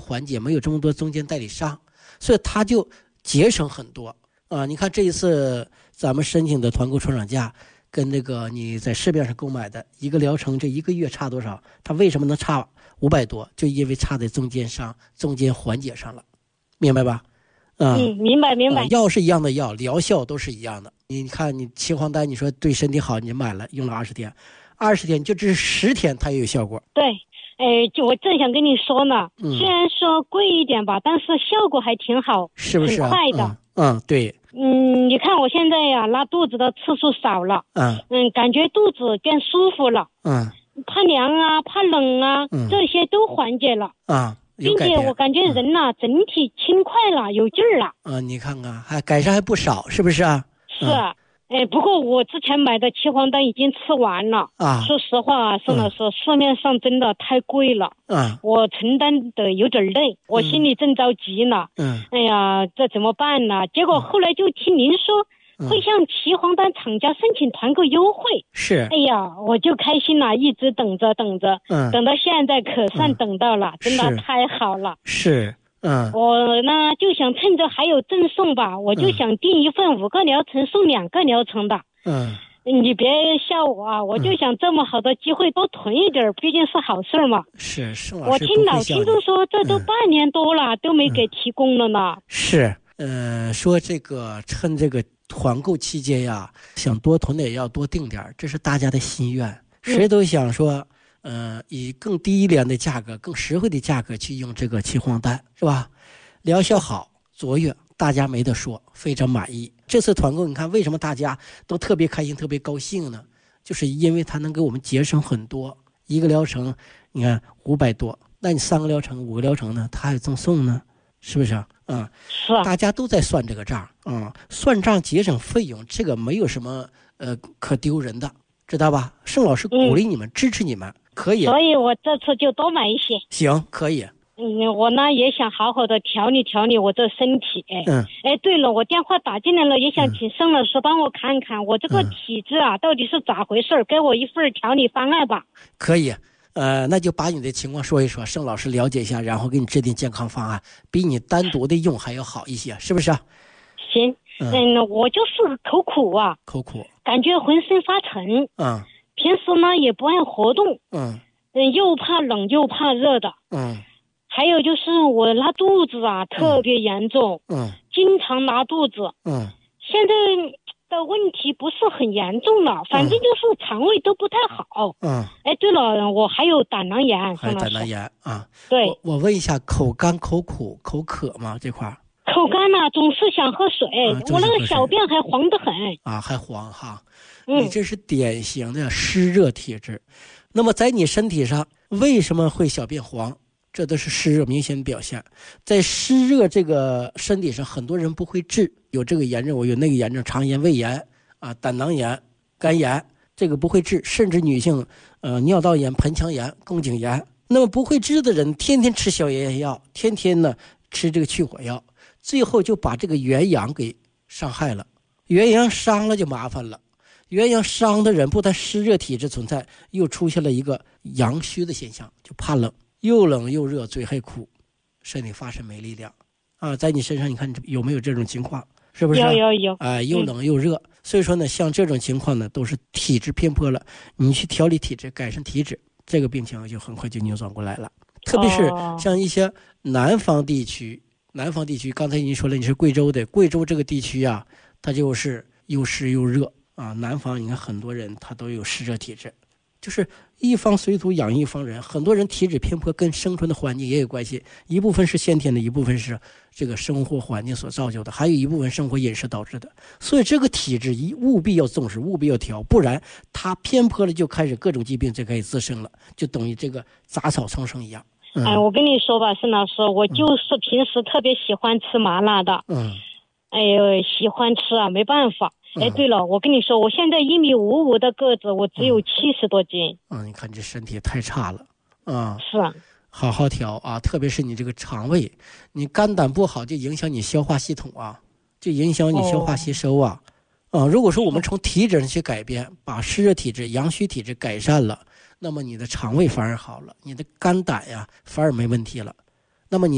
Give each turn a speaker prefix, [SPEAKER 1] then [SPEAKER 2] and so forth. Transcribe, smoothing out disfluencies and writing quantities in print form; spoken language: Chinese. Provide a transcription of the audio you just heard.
[SPEAKER 1] 缓解，没有这么多中间代理商，所以它就节省很多啊。你看这一次咱们申请的团购出厂价跟那个你在市面上购买的一个疗程这一个月差多少？它为什么能差500多？就因为差在中间缓解上了，明白吧？
[SPEAKER 2] 明白。
[SPEAKER 1] 药是一样的药，疗效都是一样的。你看你秦皇丹，你说对身体好，你买了用了20天就只是10天它也有效果。
[SPEAKER 2] 对，就我正想跟你说呢，虽然说贵一点吧，但是效果还挺好，
[SPEAKER 1] 是不是、
[SPEAKER 2] 很快的。
[SPEAKER 1] 对。
[SPEAKER 2] 你看我现在呀，拉肚子的次数少了，感觉肚子变舒服了，怕凉啊，怕冷啊，这些都缓解了并且我感觉人呐，整体轻快了，有劲儿了。
[SPEAKER 1] 你看看，还改善还不少，是不是啊？
[SPEAKER 2] 是啊。不过我之前买的岐黄丹已经吃完了说实话宋老师，市面上真的太贵了我承担的有点累，我心里正着急呢哎呀，这怎么办呢？结果后来就听您说会向岐黄丹厂家申请团购优惠，
[SPEAKER 1] 是，
[SPEAKER 2] 哎呀，我就开心了，一直等着，等到现在可算等到了，真的太好了。
[SPEAKER 1] 是，
[SPEAKER 2] 我呢就想趁着还有赠送吧，我就想订一份5个疗程送2个疗程的。你别笑我啊，我就想这么好的机会多囤一点，毕竟是好事嘛。
[SPEAKER 1] 是，
[SPEAKER 2] 我听老听众说这都半年多了，都没给提供了呢。
[SPEAKER 1] 是，说这个趁这个团购期间呀，想多囤点要多订点，这是大家的心愿。谁都想说，以更低廉的价格、更实惠的价格去用这个岐黄丹，是吧？疗效好，卓越，大家没得说，非常满意。这次团购，你看为什么大家都特别开心、特别高兴呢？就是因为它能给我们节省很多。一个疗程，你看500多，那你3个疗程、5个疗程呢，它还赠送呢，是不是啊？
[SPEAKER 2] 是啊，
[SPEAKER 1] 大家都在算这个账算账节省费用，这个没有什么可丢人的，知道吧？盛老师鼓励你们、支持你们，可以。
[SPEAKER 2] 所以我这次就多买一些。
[SPEAKER 1] 行，可以。
[SPEAKER 2] 我呢也想好好的调理我这身体。对了，我电话打进来了，也想请盛老师帮我看看我这个体质到底是咋回事，给我一份调理方案吧。
[SPEAKER 1] 可以。那就把你的情况说一说，盛老师了解一下，然后给你制定健康方案，比你单独的用还要好一些，是不是？
[SPEAKER 2] 行。我就是口苦感觉浑身发沉。平时呢也不爱活动。又怕冷又怕热的。还有就是我拉肚子特别严重。经常拉肚子。现在的问题不是很严重了，反正就是肠胃都不太好。对了，我还有胆囊炎。
[SPEAKER 1] 还有胆囊炎
[SPEAKER 2] 对。
[SPEAKER 1] 我问一下，口干、口苦、口渴吗？这块
[SPEAKER 2] 口干总是想喝水，我那个小便还黄得很。
[SPEAKER 1] 还黄哈。你这是典型的湿热体质。那么在你身体上为什么会小便黄？这都是湿热明显的表现。在湿热这个身体上，很多人不会治，有这个炎症，我有那个炎症，肠炎、胃炎胆囊炎、肝炎，这个不会治，甚至女性尿道炎、盆腔炎、宫颈炎。那么不会治的人，天天吃消炎药，天天呢吃这个去火药，最后就把这个元阳给伤害了。元阳伤了就麻烦了。元阳伤的人不但湿热体质存在，又出现了一个阳虚的现象，就怕冷，又冷又热，嘴还苦，身体发生没力量在你身上你看有没有这种情况？是不是？
[SPEAKER 2] 有
[SPEAKER 1] 又冷又热。所以说呢，像这种情况呢，都是体质偏颇了。你去调理体质，改善体质，这个病情就很快就扭转过来了。特别是像一些南方地区，刚才您说了你是贵州的，贵州这个地区它就是又湿又热南方你看很多人他都有湿热体质，就是一方水土养一方人，很多人体质偏颇跟生存的环境也有关系，一部分是先天的，一部分是这个生活环境所造就的，还有一部分生活饮食导致的。所以这个体质务必要重视，务必要调，不然它偏颇了就开始各种疾病就开始滋生了，就等于这个杂草丛生一样。
[SPEAKER 2] 我跟你说吧，盛老师，我就是平时特别喜欢吃麻辣的。喜欢吃没办法。对了，我跟你说，我现在1.55米的个子，我只有70多斤。
[SPEAKER 1] 你看这身体太差了
[SPEAKER 2] 是
[SPEAKER 1] 好好调特别是你这个肠胃，你肝胆不好就影响你消化系统就影响你消化吸收如果说我们从体质上去改变，把湿热体质、阳虚体质改善了，那么你的肠胃反而好了，你的肝胆反而没问题了，那么你